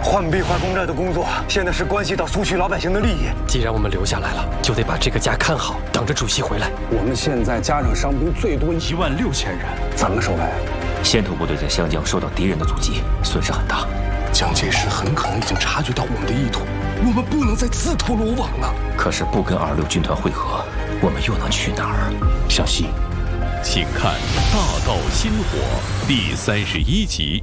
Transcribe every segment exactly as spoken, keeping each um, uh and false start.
换壁化工站的工作现在是关系到苏区老百姓的利益。 既然我们留下来了，就得把这个家看好，等着主席回来。 我们现在加上伤兵最多一万六千人，怎么守卫？ 先头部队在湘江受到敌人的阻击，损失很大。 蒋介石很可能已经察觉到我们的意图，我们不能再自投罗网了。 可是不跟二六军团会合，我们又能去哪儿？ 小西，请看《大道心火》第三十一集。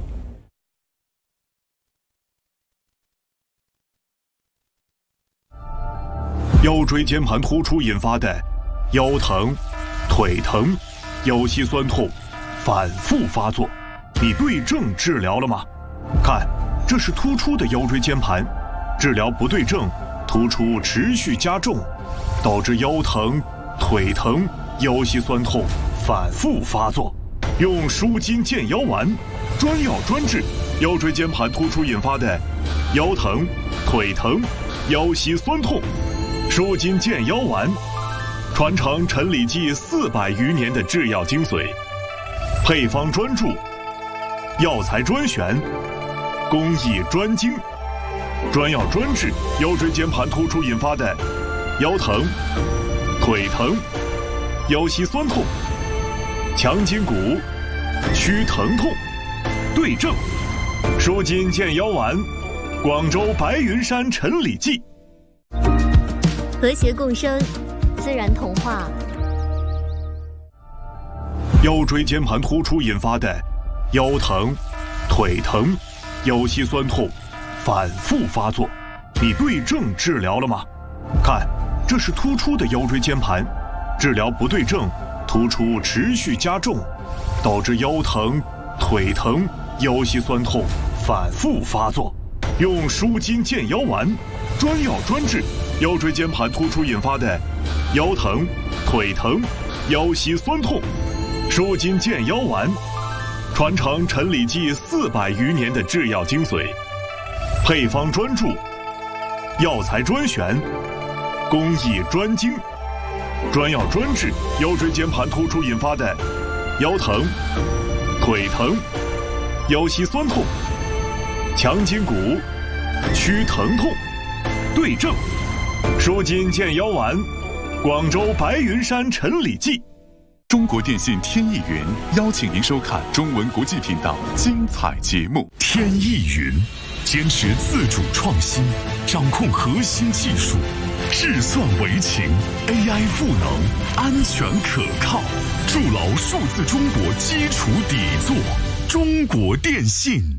腰椎间盘突出引发的腰疼、腿疼、腰膝酸痛反复发作，你对症治疗了吗？看，这是突出的腰椎间盘，治疗不对症，突出持续加重，导致腰疼、腿疼、腰膝酸痛反复发作。用舒筋健腰丸，专药专治腰椎间盘突出引发的腰疼、腿疼、腰膝酸痛。舒筋健腰丸，传承陈李济四百余年的制药精髓，配方专注，药材专选，工艺专精，专药专治腰椎间盘突出引发的腰疼、腿疼、腰膝酸痛，强筋骨，祛疼痛，对症。舒筋健腰丸，广州白云山陈李济。 和谐共生，自然童话。 腰椎间盘突出引发的腰疼、腿疼、腰膝酸痛反复发作，你对症治疗了吗？看，这是突出的腰椎间盘，治疗不对症，突出持续加重，导致腰疼、腿疼、腰膝酸痛反复发作。用舒筋健腰丸，专药专治腰椎间盘突出引发的腰疼、腿疼、腰膝酸痛。舒筋健腰丸，传承陈李济四百余年的制药精髓，配方专注，药材专选，工艺专精，专药专治腰椎间盘突出引发的腰疼、腿疼、腰膝酸痛，强筋骨，祛疼痛，对症。舒筋健腰丸，广州白云山陈李济。 中国电信天翼云邀请您收看中文国际频道精彩节目。 天翼云坚持自主创新，掌控核心技术，智算为情 ，A I 赋能，安全可靠，筑牢数字中国基础底座。中国电信。